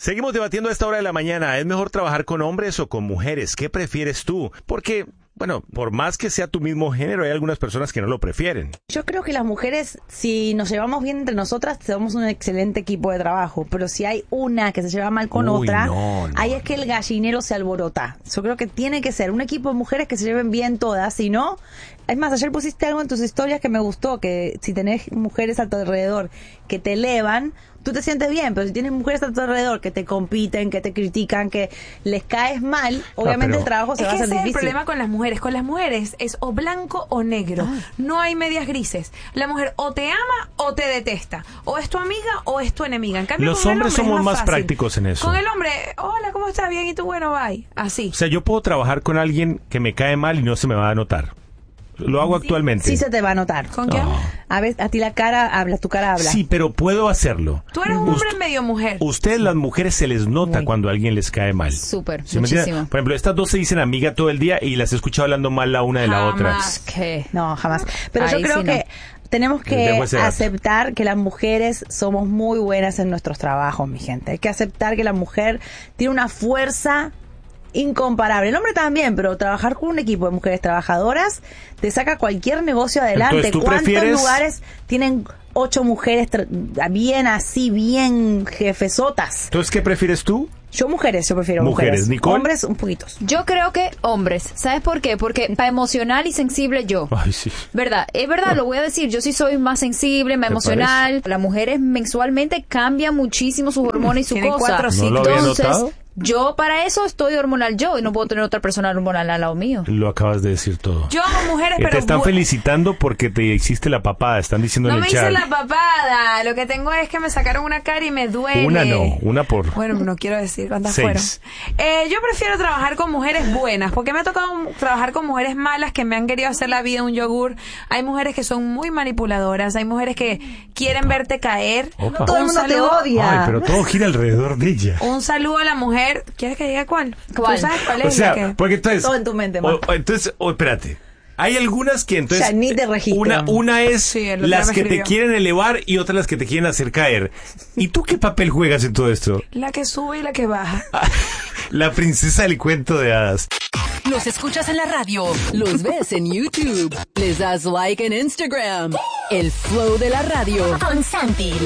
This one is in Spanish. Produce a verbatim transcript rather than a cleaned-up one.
Seguimos debatiendo a esta hora de la mañana. ¿Es mejor trabajar con hombres o con mujeres? ¿Qué prefieres tú? Porque, bueno, por más que sea tu mismo género, hay algunas personas que no lo prefieren. Yo creo que las mujeres, si nos llevamos bien entre nosotras, somos un excelente equipo de trabajo. Pero si hay una que se lleva mal con Uy, otra, no, no, ahí es que el gallinero se alborota. Yo creo que tiene que ser un equipo de mujeres que se lleven bien todas. Si no, es más, ayer pusiste algo en tus historias que me gustó, que si tenés mujeres a tu alrededor que te elevan, tú te sientes bien, pero si tienes mujeres a tu alrededor que te compiten, que te critican, que les caes mal, obviamente pero- el trabajo se Es va a que hacer ese es el difícil. problema con las mujeres. Con las mujeres es o blanco o negro. Ah. No hay medias grises. La mujer o te ama o te detesta. O es tu amiga o es tu enemiga. En cambio, Los con el hombres hombre es somos más fácil. prácticos en eso. Con el hombre, hola, ¿cómo estás? Bien, ¿y tú? Bueno, bye. Así. O sea, yo puedo trabajar con alguien que me cae mal y no se me va a notar. Lo hago actualmente. Sí se te va a notar. ¿Con quién? Ah. A ver, a ti la cara habla, tu cara habla. Sí, pero puedo hacerlo. Tú eres un hombre Ust- medio mujer. Ustedes, las mujeres, se les nota Muy. cuando a alguien les cae mal. Súper, ¿Sí me entienden? muchísimo. Por ejemplo, estas dos se dicen amiga todo el día y las he escuchado hablando mal la una de la otra. Jamás. ¿Qué? No, jamás. Pero Ahí yo creo sí no. que tenemos Les que dejo ese dato. aceptar que las mujeres somos muy buenas en nuestros trabajos, mi gente. Hay que aceptar que la mujer tiene una fuerza incomparable. El hombre también, pero trabajar con un equipo de mujeres trabajadoras te saca cualquier negocio adelante. Entonces, ¿tú ¿Cuántos prefieres- lugares tienen ocho mujeres tra- bien así, bien jefesotas? Entonces, ¿qué prefieres tú? Yo mujeres, yo prefiero Mujeres. mujeres. Nicole. Hombres, un poquitos. Yo creo que hombres. ¿Sabes por qué? Porque para emocional y sensible yo. Ay, sí. ¿Verdad? Es verdad, lo voy a decir. Yo sí soy más sensible, más ¿Te emocional. Las mujeres mensualmente cambian muchísimo sus hormonas y su Tienen cosa. cuatro ¿No lo había Entonces, notado? yo para eso estoy hormonal yo y no puedo tener otra persona hormonal al lado mío. Lo acabas de decir todo. Yo amo mujeres, Eh, pero... te están bu- felicitando porque te hiciste la papada. Están diciendo No en me el chat. hice la papada. Lo que tengo es que me sacaron una cara y me duele. Una no, una por... Bueno, no quiero decir cuántas Seis. fueron. Eh, yo prefiero trabajar con mujeres buenas, porque me ha tocado trabajar con mujeres malas que me han querido hacer la vida un yogur. Hay mujeres que son muy manipuladoras, hay mujeres que quieren verte caer. Opa. Todo el Un mundo te saludo- odia. Ay, pero todo gira alrededor de ella. Un saludo a la mujer. ¿Quieres que diga cuál? ¿Cuál? ¿Tú sabes cuál es? O sea, la que- porque entonces... Todo en tu mente, o- ma. o entonces, o, espérate. Hay algunas que entonces... Ya, ni te registran. Una, una es Sí, el otro las me que te escribió. quieren elevar y otras las que te quieren hacer caer. ¿Y tú qué papel juegas en todo esto? La que sube y la que baja. La princesa del cuento de hadas. Los escuchas en la radio, los ves en YouTube, les das like en Instagram. El flow de la radio. Con Santi.